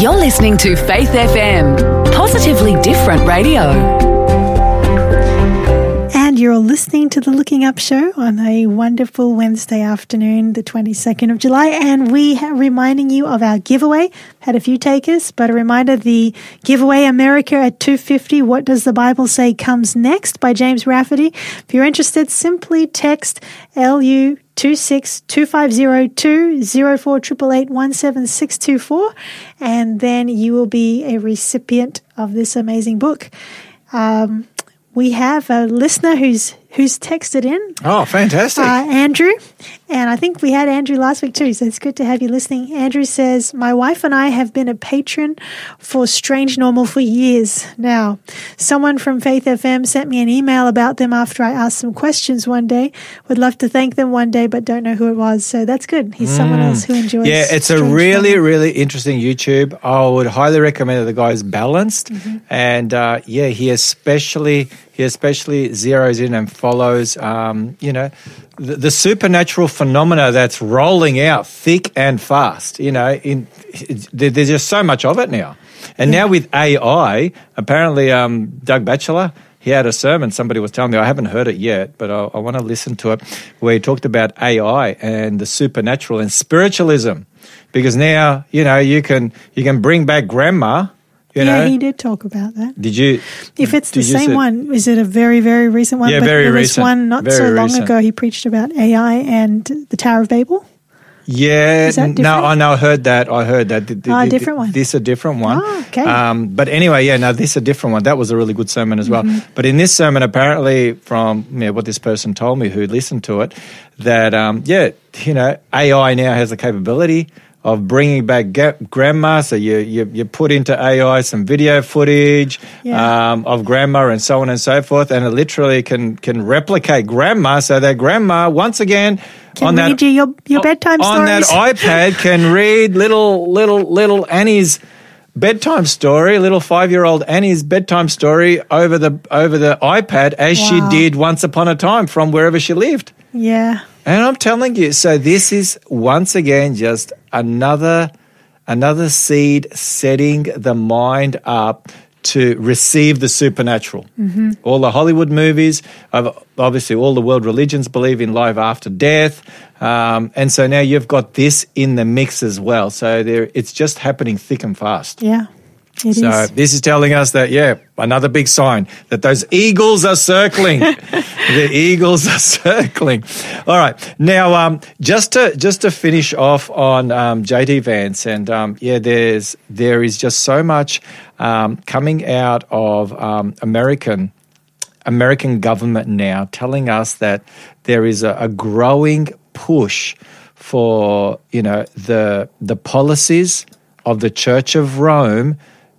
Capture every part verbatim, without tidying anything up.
You're listening to Faith F M, positively different radio. And you're listening to the Looking Up Show on a wonderful Wednesday afternoon, the twenty-second of July. And we are reminding you of our giveaway. Had a few takers, but a reminder, the giveaway America at two fifty, What Does the Bible Say Comes Next by James Rafferty. If you're interested, simply text L U two six two five zero two zero four eight eight eight one seven six two four, and then you will be a recipient of this amazing book. Um, we have a listener who's who's texted in. Oh, fantastic. Uh, Andrew. And I think we had Andrew last week too, so it's good to have you listening. Andrew says, my wife and I have been a patron for Strange Normal for years now. Someone from Faith F M sent me an email about them after I asked some questions one day. Would love to thank them one day, but don't know who it was. So that's good. He's mm. someone else who enjoys Yeah, it's Strange a really, Normal. really interesting YouTube. I would highly recommend it. The guy's balanced. Mm-hmm. And uh, yeah, he especially... He especially zeroes in and follows, um, you know, the, the supernatural phenomena that's rolling out thick and fast. You know, in, it, there's just so much of it now. And yeah. now with A I, apparently um, Doug Batchelor, he had a sermon, somebody was telling me, I haven't heard it yet, but I, I want to listen to it, where he talked about A I and the supernatural and spiritualism. Because now, you know, you can you can bring back grandma. You yeah, know? he did talk about that. Did you? If it's the same say, one, is it a very, very recent one? Yeah, but very there was recent. one not very so long recent. ago. He preached about A I and the Tower of Babel. Yeah, is that no, I know. I heard that. I heard that. Oh, a different one. This a different one. Oh, okay. Um, but anyway, yeah, no, this a different one. That was a really good sermon as well. Mm-hmm. But in this sermon, apparently, from you know, what this person told me who listened to it, that um, yeah, you know, A I now has the capability of bringing back ga- grandma. So you, you you put into A I some video footage yeah. um, of grandma and so on and so forth, and it literally can can replicate grandma, so that grandma once again can on read that you your, your bedtime on stories. that iPad can read little little little Annie's bedtime story, little five-year-old Annie's bedtime story over the over the iPad as wow. she did once upon a time from wherever she lived. Yeah. And I'm telling you, so this is once again just another another seed setting the mind up to receive the supernatural. Mm-hmm. All the Hollywood movies, obviously all the world religions believe in life after death. Um, and so now you've got this in the mix as well. So there, it's just happening thick and fast. Yeah. It so is. this is telling us that, yeah, another big sign that those eagles are circling. The eagles are circling. All right. Now, um, just to just to finish off on um, J D Vance, and um, yeah, there's there is just so much um, coming out of um, American American government now telling us that there is a, a growing push for you know the the policies of the Church of Rome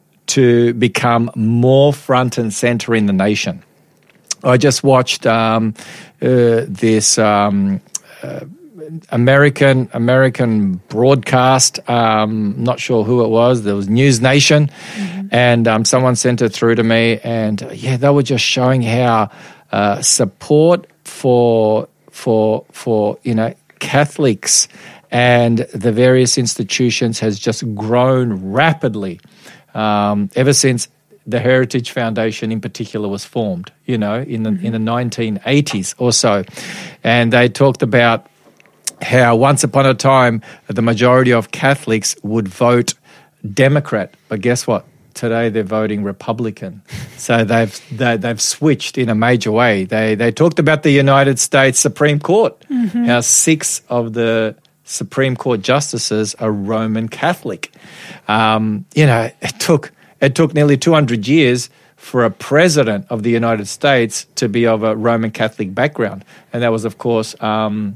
to become more front and center in the nation. I just watched um, uh, this um, uh, American American broadcast. Um, not sure who it was. There was News Nation, mm-hmm. and um, someone sent it through to me. And uh, yeah, they were just showing how uh, support for for for you know Catholics and the various institutions has just grown rapidly um, ever since the Heritage Foundation in particular was formed, you know, in the mm-hmm. in the nineteen eighties or so. And they talked about how once upon a time the majority of Catholics would vote Democrat, but guess what? Today they're voting Republican. So they've they, they've switched in a major way. They they talked about the United States Supreme Court, mm-hmm. how six of the Supreme Court justices are Roman Catholic. Um, you know, it took it took nearly two hundred years for a president of the United States to be of a Roman Catholic background, and that was, of course, um,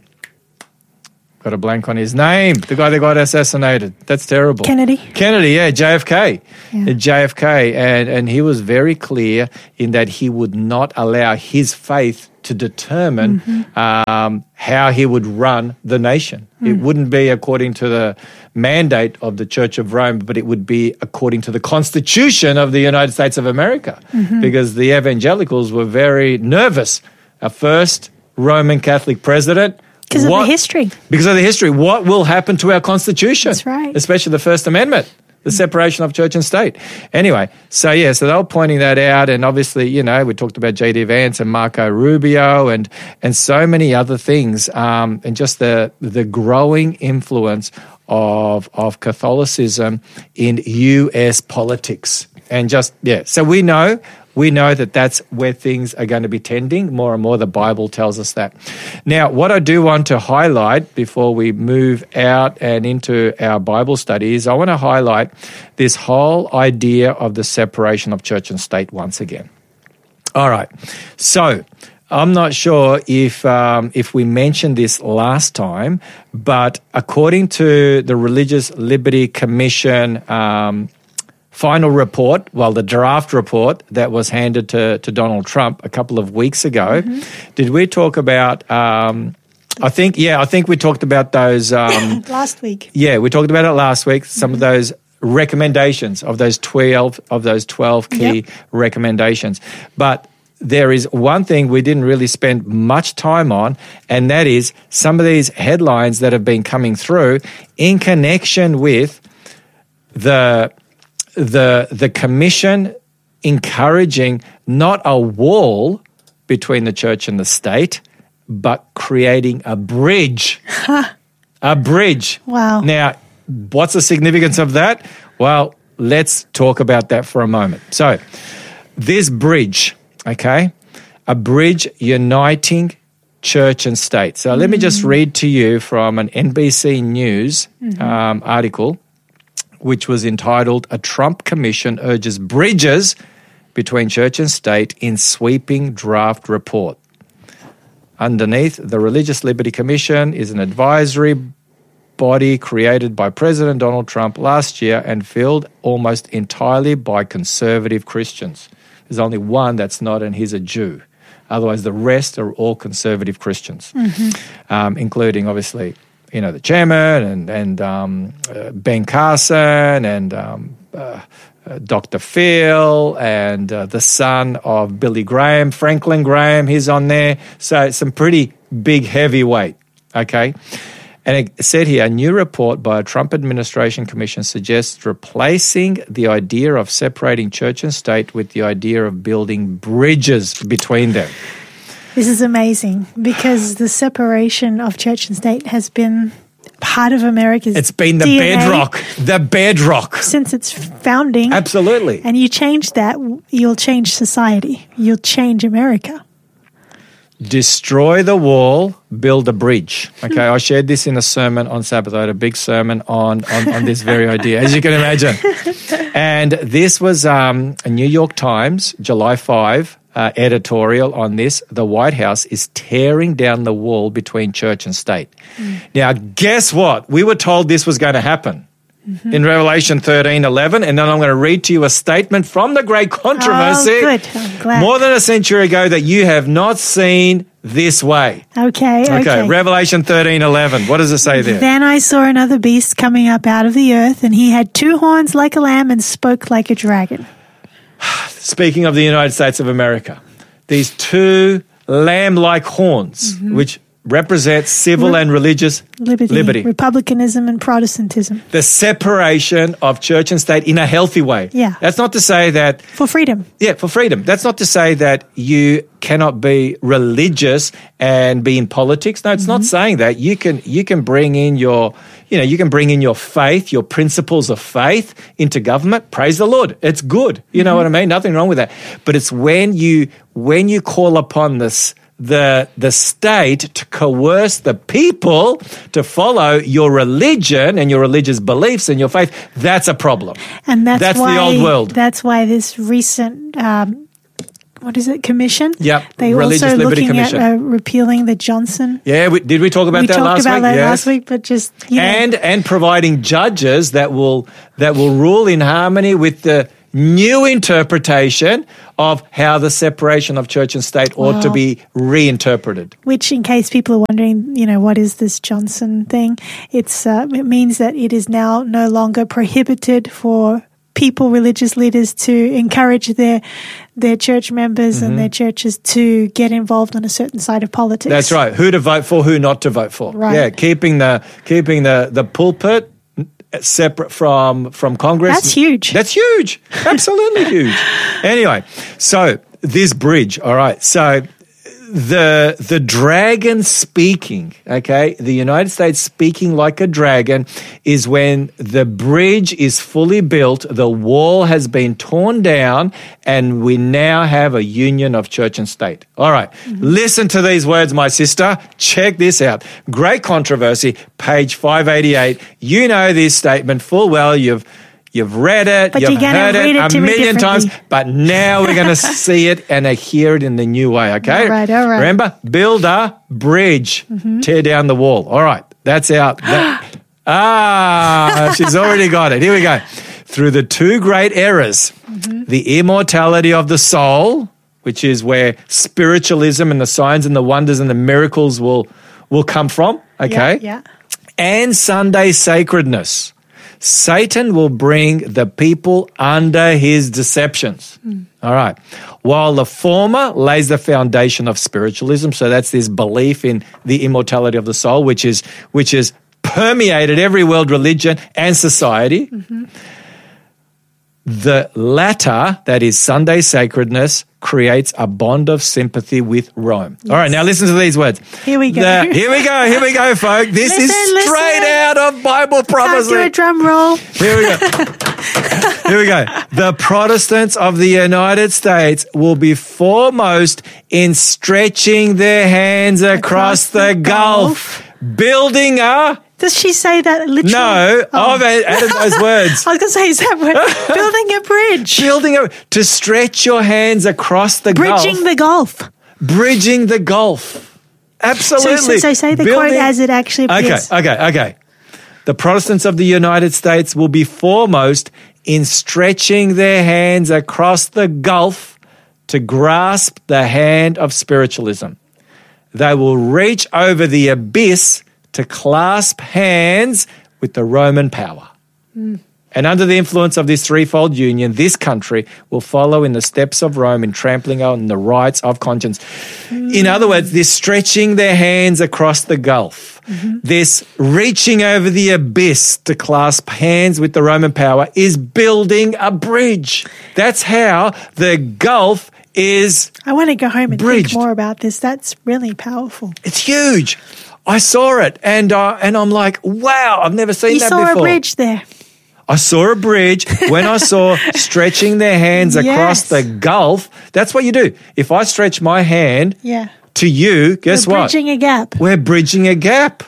got a blank on his name, the guy that got assassinated. That's terrible. Kennedy. Kennedy, yeah, J F K. Yeah. J F K, and and he was very clear in that he would not allow his faith to determine mm-hmm. um, how he would run the nation. Mm. It wouldn't be according to the mandate of the Church of Rome, but it would be according to the Constitution of the United States of America, mm-hmm. because the evangelicals were very nervous. Our first Roman Catholic president. Because of the history. Because of the history. What will happen to our Constitution? That's right. Especially the First Amendment. the separation of church and state. Anyway, so yeah, so they were pointing that out, and obviously, you know, we talked about J D Vance and Marco Rubio and and so many other things, um, and just the the growing influence of of Catholicism in U S politics. And just, yeah, so we know, we know that that's where things are going to be tending. More and more, the Bible tells us that. Now, what I do want to highlight before we move out and into our Bible studies, I want to highlight this whole idea of the separation of church and state once again. All right, so I'm not sure if um, if we mentioned this last time, but according to the Religious Liberty Commission um final report, well, the draft report that was handed to, to Donald Trump a couple of weeks ago, mm-hmm. did we talk about, um, I think, yeah, I think we talked about those. Um, last week. Yeah, we talked about it last week, some mm-hmm. of those recommendations of those twelve, of those twelve key yep. recommendations. But there is one thing we didn't really spend much time on, and that is some of these headlines that have been coming through in connection with the the the commission encouraging not a wall between the church and the state, but creating a bridge. A bridge. Wow. Now, what's the significance of that? Well, let's talk about that for a moment. So, this bridge, okay, a bridge uniting church and state. So, mm. let me just read to you from an N B C News mm-hmm. um, article, which was entitled, "A Trump Commission Urges Bridges Between Church and State in Sweeping Draft Report." Underneath, the Religious Liberty Commission is an advisory body created by President Donald Trump last year and filled almost entirely by conservative Christians. There's only one that's not, and he's a Jew. Otherwise, the rest are all conservative Christians, mm-hmm. um, including, obviously, you know, the chairman and, and um, uh, Ben Carson and um, uh, uh, Doctor Phil and uh, the son of Billy Graham, Franklin Graham, he's on there. So it's some pretty big heavyweight, okay? And it said here, a new report by a Trump administration commission suggests replacing the idea of separating church and state with the idea of building bridges between them. This is amazing because the separation of church and state has been part of America's It's been the D N A bedrock, the bedrock. Since its founding. Absolutely. And you change that, you'll change society. You'll change America. Destroy the wall, build a bridge. Okay, I shared this in a sermon on Sabbath. I had a big sermon on, on, on this very idea, as you can imagine. And this was um, a New York Times, July fifth, uh, editorial on this. The White House is tearing down the wall between church and state. Mm. Now, guess what? We were told this was going to happen. Mm-hmm. In Revelation thirteen eleven, and then I'm going to read to you a statement from the Great Controversy oh, good. I'm glad. more than a century ago that you have not seen this way. Okay, okay. Okay, Revelation thirteen eleven. What does it say there? Then I saw another beast coming up out of the earth, and he had two horns like a lamb and spoke like a dragon. Speaking of the United States of America, these two lamb-like horns, mm-hmm. which represent civil Re- and religious liberty, liberty, republicanism and Protestantism. The separation of church and state in a healthy way. Yeah. That's not to say that... For freedom. Yeah, for freedom. That's not to say that you cannot be religious and be in politics. No, it's mm-hmm. not saying that. You can you can bring in your, you know, you can bring in your faith, your principles of faith into government. Praise the Lord. It's good. You mm-hmm. know what I mean? Nothing wrong with that. But it's when you when you call upon this the the state to coerce the people to follow your religion and your religious beliefs and your faith, that's a problem. And that's, that's why, the old world. That's why this recent, um, what is it, commission? Yep, They Religious also Liberty looking Commission. at uh, repealing the Johnson. Yeah, we, did we talk about we that last week? We talked about that yes. last week, but just, you know. And, and providing judges that will that will rule in harmony with the new interpretation of how the separation of church and state ought wow. to be reinterpreted. Which, in case people are wondering, you know, what is this Johnson thing? It's uh, it means that it is now no longer prohibited for people, religious leaders, to encourage their their church members mm-hmm. and their churches to get involved on a certain side of politics. That's right. Who to vote for, who not to vote for. Right. Yeah, keeping the keeping the, the pulpit separate from, from Congress. That's huge. That's huge. Absolutely huge. Anyway, so this bridge, all right. So the the dragon speaking, okay, the United States speaking like a dragon is when the bridge is fully built, the wall has been torn down, and we now have a union of church and state. All right, mm-hmm. Listen to these words, my sister. Check this out. Great Controversy, page five eighty-eight. You know this statement full well. You've You've read it, but you've heard it, it a million times, but now we're going to see it and hear it in the new way, okay? All right, all right. Remember, build a bridge, mm-hmm. tear down the wall. All right, that's out. That, ah, she's already got it. Here we go. Through the two great errors, mm-hmm. the immortality of the soul, which is where spiritualism and the signs and the wonders and the miracles will, will come from, okay? Yeah, yeah. And Sunday sacredness. Satan will bring the people under his deceptions. Mm. All right. While the former lays the foundation of spiritualism, so that's this belief in the immortality of the soul, which is which is permeated every world religion and society. Mm-hmm. The latter, that is Sunday sacredness, creates a bond of sympathy with Rome. Yes. All right, now listen to these words. Here we go. The, here we go, here we go, folks. This listen, is straight listen. out of Bible prophecy. Can't do a drum roll. Here we go. Here we go. The Protestants of the United States will be foremost in stretching their hands across, across the, the gulf, gulf, building a... Does she say that literally? No, oh. I've added those words. I was going to say, is that word? Building a bridge. Building a, to stretch your hands across the Bridging gulf. Bridging the gulf. Bridging the gulf. Absolutely. So, so, so say the Building, quote as it actually appears. Okay, okay, okay. The Protestants of the United States will be foremost in stretching their hands across the gulf to grasp the hand of spiritualism. They will reach over the abyss to clasp hands with the Roman power. Mm. And under the influence of this threefold union, this country will follow in the steps of Rome in trampling on the rights of conscience. Mm. In other words, this stretching their hands across the gulf, mm-hmm. this reaching over the abyss to clasp hands with the Roman power is building a bridge. That's how the gulf is I want to go home and bridged. think more about this. That's really powerful. It's huge. I saw it, and uh, and I'm like, wow, I've never seen you that before. You saw a bridge there. I saw a bridge when I saw stretching their hands yes. across the gulf. That's what you do. If I stretch my hand yeah. to you, guess We're what? We're bridging a gap. We're bridging a gap.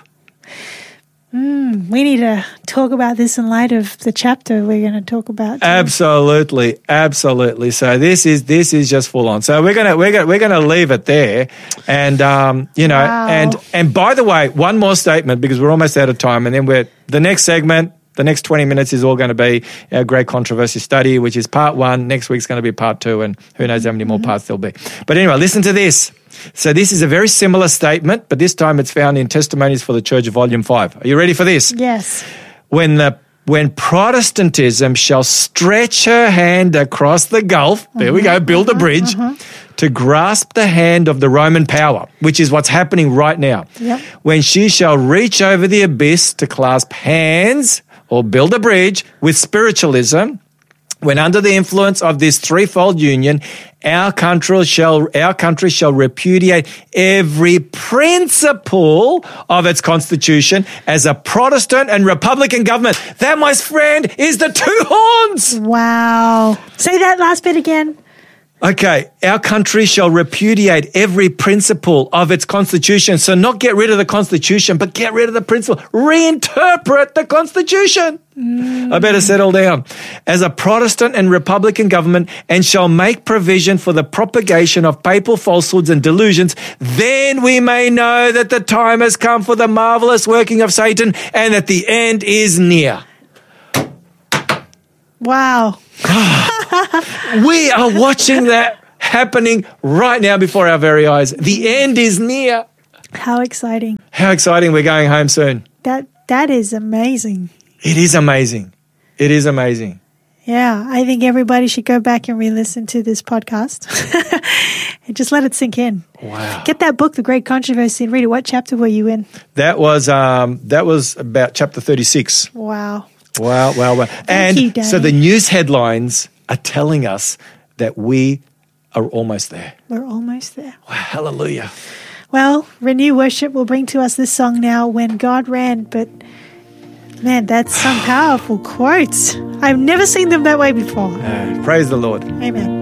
Mm, we need to talk about this in light of the chapter we're going to talk about. Too. Absolutely, absolutely. So this is this is just full on. So we're gonna we're gonna we're gonna leave it there, and um, you know, wow. and and by the way, one more statement because we're almost out of time, and then we're the next segment. The next twenty minutes is all going to be our Great Controversy study, which is part one. Next week's going to be part two, and who knows how many more parts there'll be. But anyway, listen to this. So this is a very similar statement, but this time it's found in Testimonies for the Church, Volume five. Are you ready for this? Yes. When the when Protestantism shall stretch her hand across the gulf, uh-huh, there we go, build uh-huh, a bridge, uh-huh. to grasp the hand of the Roman power, which is what's happening right now. Yep. When she shall reach over the abyss to clasp hands or build a bridge with spiritualism, when under the influence of this threefold union, our country shall our country shall repudiate every principle of its constitution as a Protestant and Republican government. That, my friend, is the two horns. Wow. Say that last bit again. Okay, our country shall repudiate every principle of its constitution. So not get rid of the constitution, but get rid of the principle. Reinterpret the constitution. Mm. I better settle down. As a Protestant and Republican government, and shall make provision for the propagation of papal falsehoods and delusions, then we may know that the time has come for the marvelous working of Satan and that the end is near. Wow. We are watching that happening right now before our very eyes. The end is near. How exciting. How exciting. We're going home soon. That That is amazing. It is amazing. It is amazing. Yeah, I think everybody should go back and re-listen to this podcast and just let it sink in. Wow. Get that book, The Great Controversy, and read it. What chapter were you in? That was um, that was about chapter thirty-six. Wow. Wow, wow, wow. And you, Dave. so the news headlines are telling us that we are almost there. We're almost there. Wow, hallelujah. Well, Renew Worship will bring to us this song now, When God Ran, but man, that's some powerful quotes. I've never seen them that way before. Uh, praise the Lord. Amen.